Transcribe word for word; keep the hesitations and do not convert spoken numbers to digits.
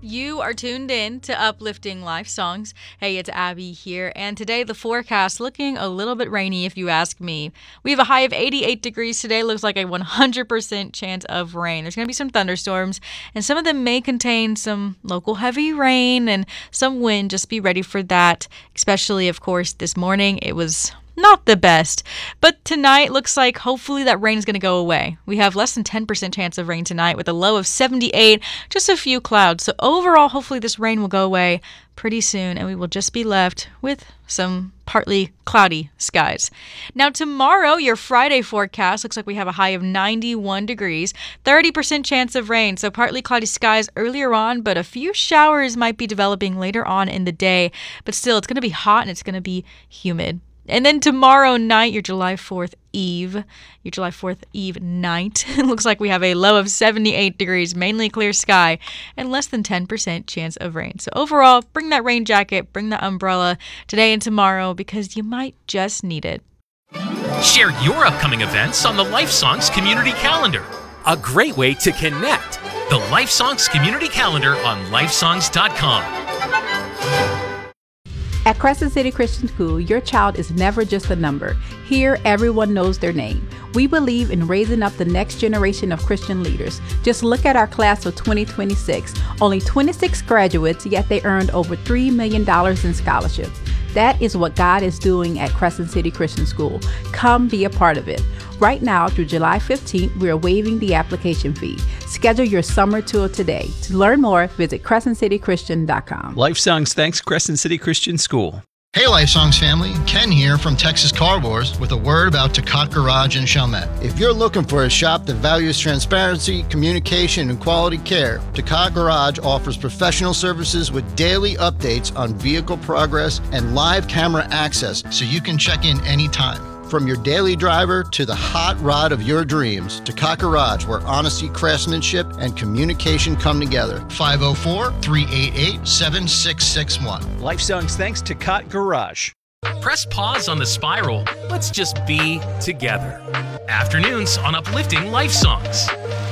You are tuned in to Uplifting Life Songs. Hey, it's Abby here, and today the forecast looking a little bit rainy if you ask me. We have a high of eighty-eight degrees today, looks like a one hundred percent chance of rain. There's going to be some thunderstorms, and some of them may contain some local heavy rain and some wind. Just be ready for that, especially, of course, this morning. It was not the best, but tonight looks like hopefully that rain is going to go away. We have less than ten percent chance of rain tonight with a low of seventy-eight, just a few clouds. So overall, hopefully this rain will go away pretty soon and we will just be left with some partly cloudy skies. Now tomorrow, your Friday forecast looks like we have a high of ninety-one degrees, thirty percent chance of rain. So partly cloudy skies earlier on, but a few showers might be developing later on in the day. But still, it's going to be hot and it's going to be humid. And then tomorrow night, your July fourth Eve, your July fourth Eve night, it looks like we have a low of seventy-eight degrees, mainly clear sky, and less than ten percent chance of rain. So overall, bring that rain jacket, bring the umbrella today and tomorrow because you might just need it. Share your upcoming events on the Life Songs Community Calendar. A great way to connect. The Life Songs Community Calendar on life songs dot com. At Crescent City Christian School, your child is never just a number. Here, everyone knows their name. We believe in raising up the next generation of Christian leaders. Just look at our class of twenty twenty-six. Only twenty-six graduates, yet they earned over three million dollars in scholarships. That is what God is doing at Crescent City Christian School. Come be a part of it. Right now, through July fifteenth, we are waiving the application fee. Schedule your summer tour today. To learn more, visit crescent city christian dot com. Life Songs thanks Crescent City Christian School. Hey Life Songs family, Ken here from Texas Car Wars with a word about Tacot Garage in Chalmette. If you're looking for a shop that values transparency, communication, and quality care, Tacot Garage offers professional services with daily updates on vehicle progress and live camera access so you can check in anytime. From your daily driver to the hot rod of your dreams, Tacot Garage, where honesty, craftsmanship, and communication come together. five oh four, three eight eight, seven six six one. Life Songs thanks Tacot Garage. Press pause on the spiral. Let's just be together. Afternoons on Uplifting Life Songs.